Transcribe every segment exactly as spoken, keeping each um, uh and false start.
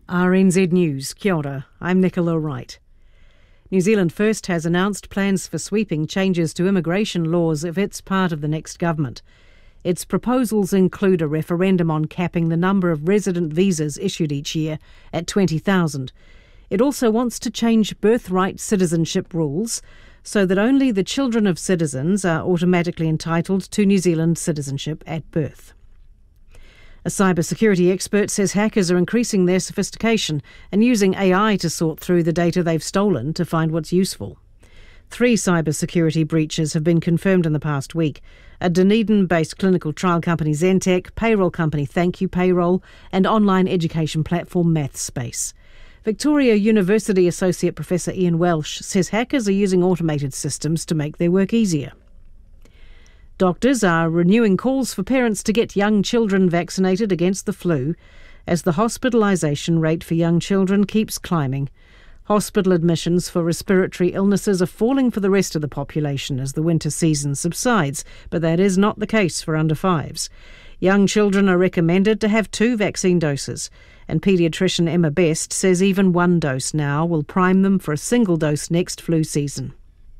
R N Z News, kia ora, I'm Nicola Wright. New Zealand First has announced plans for sweeping changes to immigration laws if it's part of the next government. Its proposals include a referendum on capping the number of resident visas issued each year at twenty thousand. It also wants to change birthright citizenship rules so that only the children of citizens are automatically entitled to New Zealand citizenship at birth. A cybersecurity expert says hackers are increasing their sophistication and using A I to sort through the data they've stolen to find what's useful. Three cybersecurity breaches have been confirmed in the past week. A Dunedin-based clinical trial company Zentech, payroll company Thank You Payroll, and online education platform MathSpace. Victoria University Associate Professor Ian Welsh says hackers are using automated systems to make their work easier. Doctors are renewing calls for parents to get young children vaccinated against the flu as the hospitalisation rate for young children keeps climbing. Hospital admissions for respiratory illnesses are falling for the rest of the population as the winter season subsides, but that is not the case for under fives. Young children are recommended to have two vaccine doses, and paediatrician Emma Best says even one dose now will prime them for a single dose next flu season.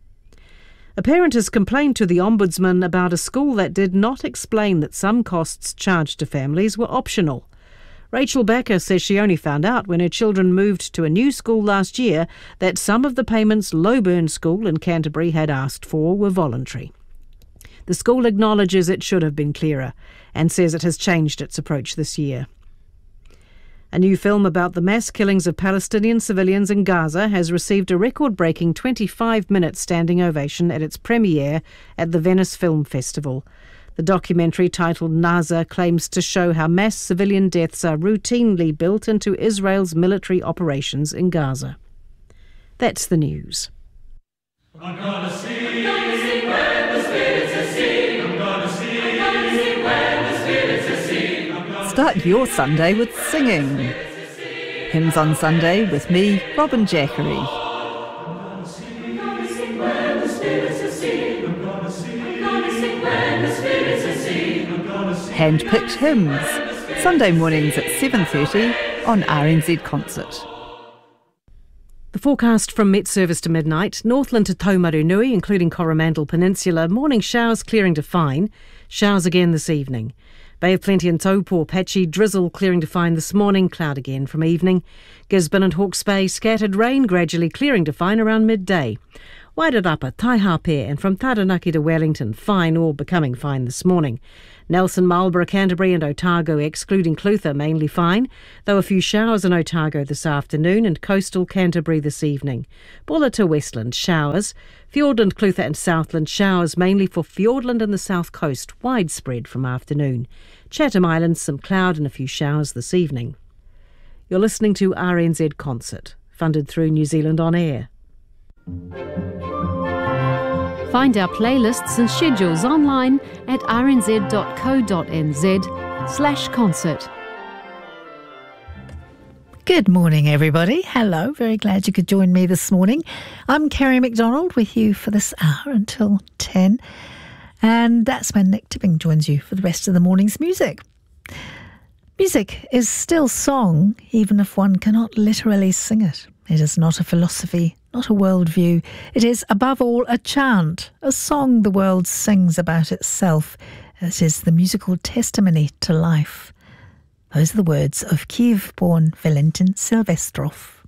A parent has complained to the Ombudsman about a school that did not explain that some costs charged to families were optional. Rachel Backer says she only found out when her children moved to a new school last year that some of the payments Lowburn School in Canterbury had asked for were voluntary. The school acknowledges it should have been clearer and says it has changed its approach this year. A new film about the mass killings of Palestinian civilians in Gaza has received a record-breaking twenty-five minute standing ovation at its premiere at the Venice Film Festival. The documentary, titled Naza, claims to show how mass civilian deaths are routinely built into Israel's military operations in Gaza. That's the news. I'm gonna sing, I'm gonna sing when the spirits are sing. I'm gonna sing, I'm gonna sing when the spirits are sing. Start your Sunday with singing. Hymns on Sunday with me, Robin Jackery. Hand-picked hymns. Sunday mornings at seven thirty on R N Z Concert. The forecast from Met Service to midnight: Northland to Taumarunui, including Coromandel Peninsula, morning showers clearing to fine, showers again this evening. Bay of Plenty and Taupo, patchy drizzle clearing to fine this morning, cloud again from evening. Gisborne and Hawke's Bay, scattered rain gradually clearing to fine around midday. Wairarapa, Taihape and from Taranaki to Wellington, fine or becoming fine this morning. Nelson, Marlborough, Canterbury and Otago, excluding Clutha, mainly fine, though a few showers in Otago this afternoon and coastal Canterbury this evening. Bulla to Westland, showers. Fiordland, Clutha and Southland, showers mainly for Fiordland and the south coast, widespread from afternoon. Chatham Islands, some cloud and a few showers this evening. You're listening to R N Z Concert, funded through New Zealand On Air. Find our playlists and schedules online at rnz.co.nz slash concert. Good morning, everybody. Hello, very glad you could join me this morning. I'm Kerry McDonald with you for this hour until ten. And that's when Nick Tipping joins you for the rest of the morning's music. Music is still song, even if one cannot literally sing it. It is not a philosophy, not a worldview. It is, above all, a chant, a song the world sings about itself. It is the musical testimony to life. Those are the words of Kiev-born Valentin Silvestrov.